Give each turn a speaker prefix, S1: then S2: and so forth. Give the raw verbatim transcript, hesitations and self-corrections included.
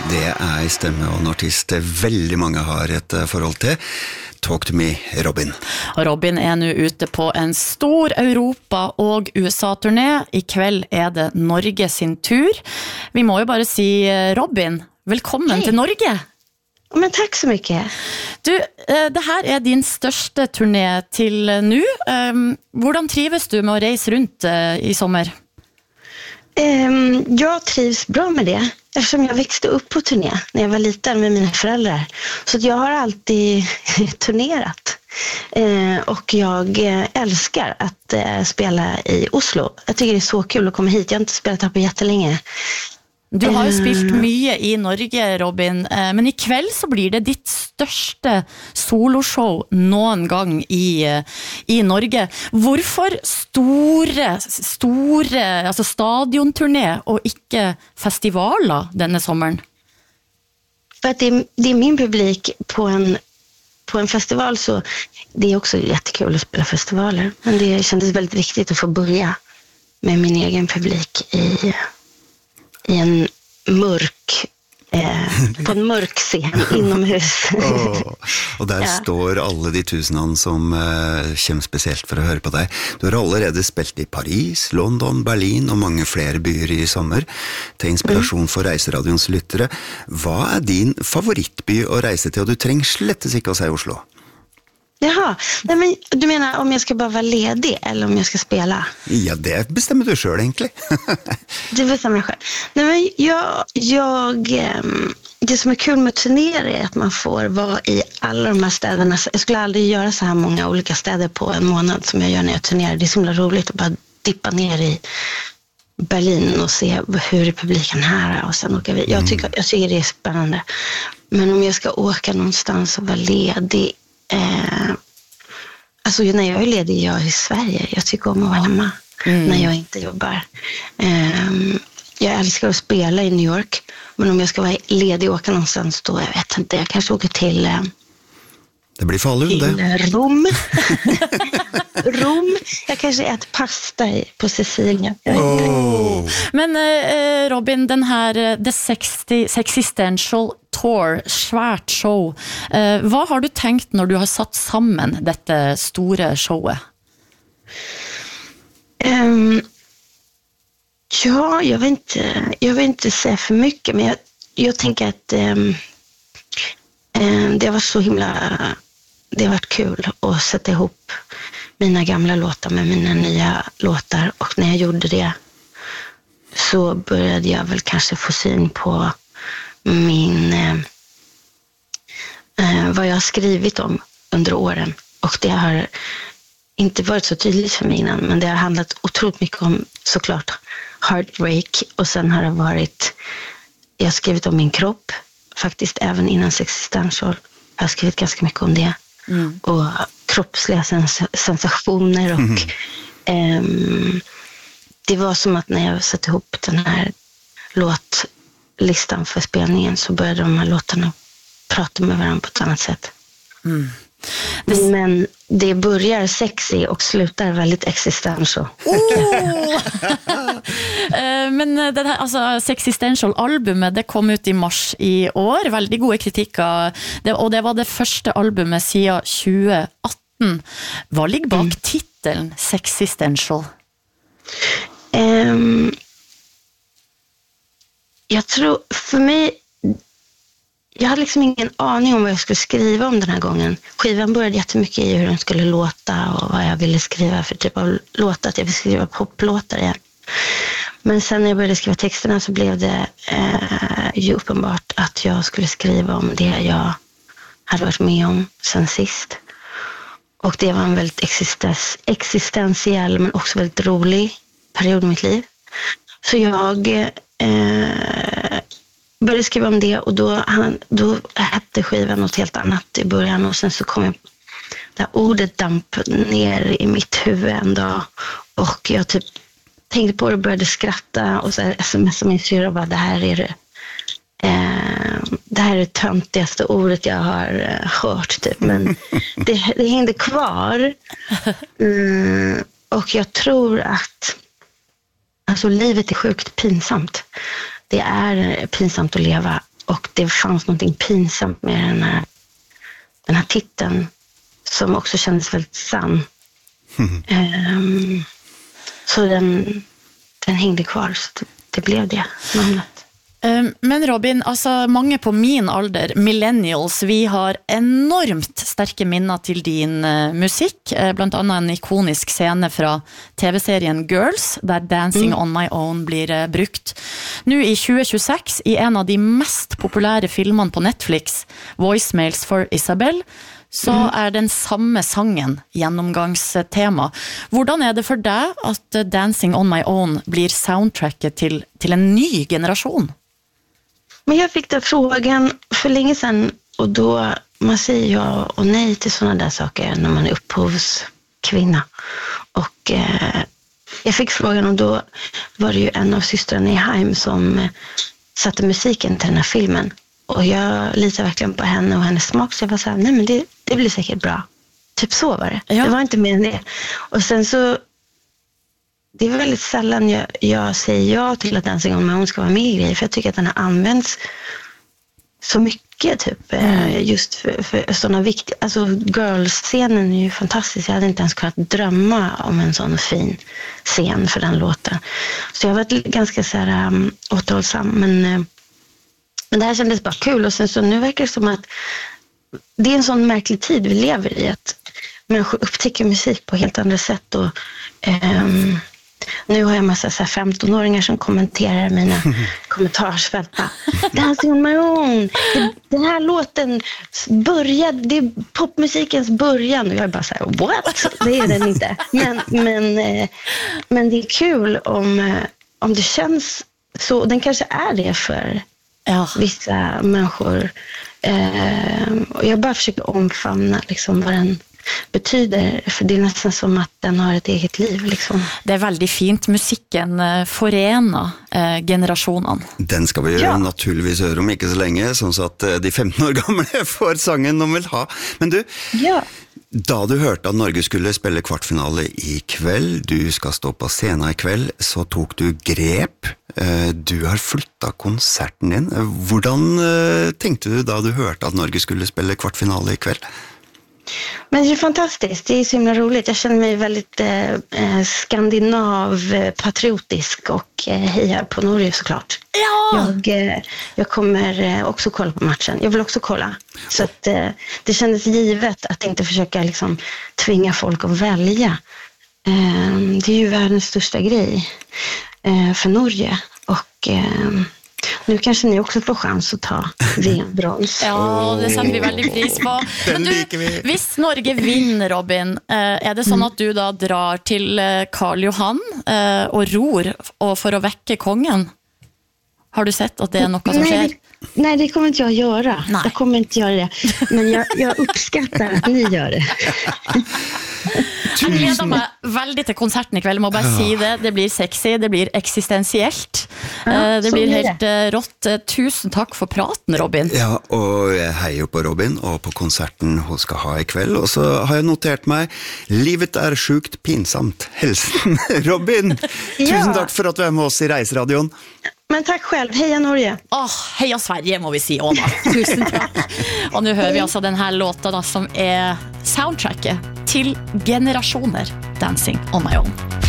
S1: Det er en stemme og en artist veldig mange har et forhold til. Talk to me, Robin.
S2: Robin er nå ute på en stor Europa- og U S A-turné. I kveld er det Norge sin tur. Vi må jo bare si, Robin, velkommen Hei. Til Norge.
S3: Men tack så mycket.
S2: Du, det här är din största turné till nu. Hvordan trives du med att resa runt i sommar?
S3: Um, jag trivs bra med det. Eftersom jag växte upp på turné när jag var liten med mina föräldrar. Så jag har alltid turnerat. Uh, och jag älskar att uh, spela i Oslo. Jag tycker det är så kul att komma hit. Jag har inte spelat här på jättelänge.
S2: Du har jo spilt mye i Norge, Robin, men i kveld så blir det ditt største soloshow noen gang i, i Norge. Hvorfor store, store altså stadionturné og ikke festivaler denne sommeren?
S3: För att det är, det är min publik på en, på en festival, så det är också jättekul att spela festivaler. Men det kändes väldigt viktigt att få börja med min egen publik i... i en mörk eh, på en mörk scen inomhus.
S1: oh, og der ja. Står alle de tusenene som eh, kommer spesielt for å høre på deg. Du har allerede spilt i Paris, London, Berlin og mange flere byer i sommer til inspirasjon for reiseradions lyttere. Hva er din favorittby å reise til, og du trenger slettes ikke å si Oslo?
S3: Jaha, nej men du menar om jag ska bara vara ledig eller om jag ska spela?
S1: Ja, det bestämmer du själv egentligen.
S3: Det bestämmer jag själv. Nej men jag, jag, det som är kul med turnéer är att man får vara i alla de här städerna. Jag skulle aldrig göra så här många olika städer på en månad som jag gör när jag turnerar. Det är så himla roligt att bara dippa ner i Berlin och se hur är publiken här och sen åka vi. Jag tycker, jag tycker det är spännande. Men om jag ska åka någonstans och vara ledig, Eh, alltså när jag är ledig jag är i Sverige. Jag tycker om att vara hemma mm. när jag inte jobbar. eh, Jag älskar att spela i New York. Men om jag ska vara ledig och åka någonstans då, jag vet inte, jag kanske åker till eh,
S1: det blir Falun
S3: till det. Rom. Rom. Jag kanske äter pasta i, på Sicilien.
S1: Oh.
S2: Men eh, Robin, den här The sexty, Sexistential Tour, svært show. Eh, hva har du tenkt når du har satt sammen dette store showet?
S3: Um, ja, jag vill inte, jag vill inte säga för mycket, men jag, jag tänker att um, um, det har varit så himla, det har varit kul att sätta ihop mina gamla låtar med mina nya låtar, och när jag gjorde det så började jag väl kanske få syn på min eh, eh, vad jag har skrivit om under åren, och det har inte varit så tydligt för mig innan, men det har handlat otroligt mycket om såklart heartbreak, och sen har det varit, jag har skrivit om min kropp faktiskt även innan Sexistential. Jag har skrivit ganska mycket om det mm. och kroppsliga sens- sensationer och mm. ehm, det var som att när jag satte ihop den här låtlistan för spelningen så började de här låtarna prata med varandra på ett annat sätt. Mm. Det... Men det börjar sexy och slutar väldigt existential.
S2: Oh! Men det här, alltså, Sexistential-albumet, det kom ut i mars i år. Väldigt goda kritiker. Det, och det var det första albumet siden tjugo arton. Vad ligger bak mm. titeln Sexistential?
S3: Um, jag tror, för mig, jag hade liksom ingen aning om vad jag skulle skriva om den här gången. Skivan började jättemycket i hur den skulle låta och vad jag ville skriva för typ av låtar, att jag ville skriva poplåtar igen. Men sen när jag började skriva texterna så blev det eh, ju uppenbart att jag skulle skriva om det jag hade varit med om sen sist. Och det var en väldigt existens, existentiell men också väldigt rolig period i mitt liv. Så jag eh, började skriva om det, och då, han, då hette skivan något helt annat i början, och sen så kom jag, det här ordet damp ner i mitt huvud en dag, och jag typ tänkte på det och började skratta, och så smsade min syrra och bara, det här är det eh, det här är det töntigaste ordet jag har eh, hört typ, men det, det hängde kvar. Mm, och jag tror att alltså livet är sjukt pinsamt. Det är pinsamt att leva, och det fanns någonting pinsamt med den här, den här titeln som också kändes väldigt sann. Mm. Um, så den, den hängde kvar, så det, det blev det namnet.
S2: Men Robin, altså mange på min alder, millennials, vi har enormt sterke minner til din uh, musikk, uh, blant annet en ikonisk scene fra T V-serien Girls, der Dancing mm. on My Own blir uh, brukt. Nå i tjue tjueseks, i en av de mest populære filmene på Netflix, Voicemails for Isabel, så mm. er den samme sangen gjennomgangstema. Hvordan er det for deg at uh, Dancing on My Own blir soundtracket til, til en ny generation?
S3: Men jag fick den frågan för länge sedan och då man säger ja och nej till sådana där saker när man är upphovskvinna. Och eh, jag fick frågan och då var det ju en av systrarna i Heim som eh, satte musiken till den här filmen. Och jag litar verkligen på henne och hennes smak så jag var så här, nej men det, det blir säkert bra. Typ så var det. Ja. Det var inte mer än det. Och sen så det är väldigt sällan jag, jag säger ja till att Dancing on My Own ska vara med i grejer. För jag tycker att den har använts så mycket typ. Mm. Just för, för sådana viktiga... Alltså Girls-scenen är ju fantastisk. Jag hade inte ens kunnat drömma om en sån fin scen för den låten. Så jag har varit ganska så här um, återhållsam. Men, uh, men det här kändes bara kul. Och sen så nu verkar det som att det är en sån märklig tid vi lever i. Att människor upptäcker musik på helt andra sätt. Och... Um, Nu har jag massa så här femton-åringar som kommenterar mina kommentarsfält. Dancing on My Own. Den här låten började, det är popmusikens början. Och jag är bara så här, what? Det är den inte. Men, men, men det är kul om, om det känns så. Den kanske är det för ja. vissa människor. Och jag bara försöker omfamna liksom vad den betyder, för det är nästan som att den har ett eget liv liksom.
S2: Det är väldigt fint, musikken forener eh, generationen.
S1: Den ska vi ja. naturligtvis høre om ikke så lenge, sånn så at de femten år gamle får sangen de vill ha. Men du,
S3: ja.
S1: da du hørte at Norge skulle spille kvartfinale i kveld, du skal stå på scenen i kveld, så tok du grep. Du har flyttat konserten din. Hvordan tenkte du da du hørte at Norge skulle spille kvartfinale i kveld?
S3: Men det är fantastiskt, det är så himla roligt. Jag känner mig väldigt eh, skandinav patriotisk och eh, hejar på Norge såklart.
S2: Ja!
S3: Jag, eh, jag kommer eh, också kolla på matchen. Jag vill också kolla. Så att, eh, det kändes givet att inte försöka liksom, tvinga folk att välja. Eh, det är ju världens största grej eh, för Norge. Och... Eh, nu kanske ni också får chans att ta V M-brons.
S2: Ja, det sätter vi väldigt pris på. Men du, hvis Norge vinner, Robin, är det sånn at du da drar till Karl Johan och ror och för att väcka kongen? Har du sett att det är något som sker?
S3: Nej, nej, det kommer inte jag göra. Nej. Jag kommer inte göra det. Men jag, jag uppskattar att ni gör det.
S2: Jag gleder mig väldigt till konserten i kväll, må bara si det. Det blir sexy, det blir existentiellt. Ja, det blir helt det. rått. Tusen tack för praten, Robin.
S1: Ja, och jag hejer på Robin och på konserten hon ska ha i kväll. Och så har jag noterat mig, livet är sjukt pinsamt. Hälsen, Robin. Ja. Tusen tack för att du är med oss i Reiseradion.
S3: Men tack själv, heja Norge.
S2: Åh, heja Sverige må vi si, Åna. Tusen tack. Och nu hör vi alltså den här låten då, som är soundtracket till generationer, Dancing on My Own.